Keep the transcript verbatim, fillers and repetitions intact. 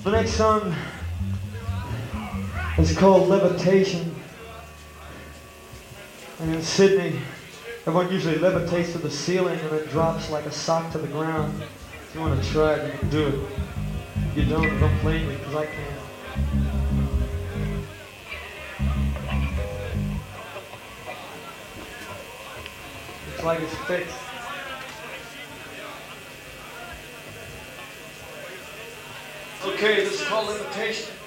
The next song is called Levitation. And in Sydney, everyone usually levitates to the ceiling and it drops like a sock to the ground. If you want to try it, you can do it. If you don't, don't blame me, because I can't. Looks like it's fixed. Okay, this is called Levitation.